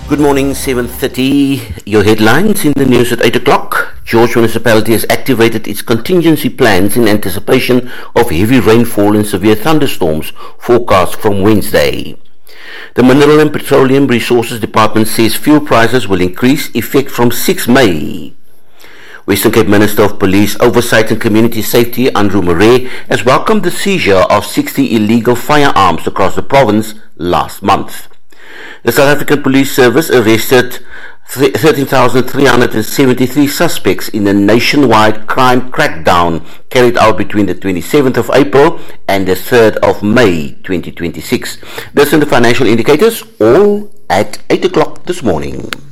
Good morning, 7:30. Your headlines in the news at 8 o'clock. George Municipality has activated its contingency plans in anticipation of heavy rainfall and severe thunderstorms forecast from Wednesday. The Mineral and Petroleum Resources Department says fuel prices will increase effect from 6 May. Western Cape Minister of Police Oversight and Community Safety, Andrew Murray, has welcomed the seizure of 60 illegal firearms across the province last month. The South African Police Service arrested 13,373 suspects in a nationwide crime crackdown carried out between the 27th of April and the 3rd of May 2026. This and the financial indicators, all at 8 o'clock this morning.